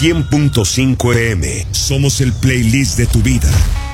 100.5 FM. Somos el playlist de tu vida.